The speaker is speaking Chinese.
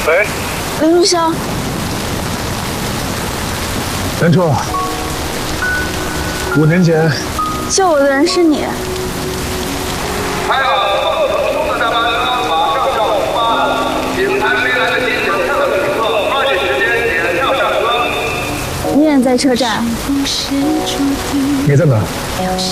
喂， 林如香， 南初，5年前救我的人是你。 还好，成功的大巴车马上就要出发了，请还没来得及检票的旅客抓紧时间检票上车。 你也在车站。 你在哪？